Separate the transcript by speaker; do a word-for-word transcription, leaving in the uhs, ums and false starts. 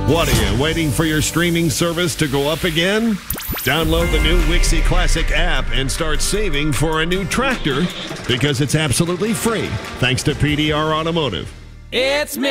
Speaker 1: What are you, waiting for your streaming service to go up again? Download the new Wixie Classic app and start saving for a new tractor because it's absolutely free thanks to P D R Automotive.
Speaker 2: It's me.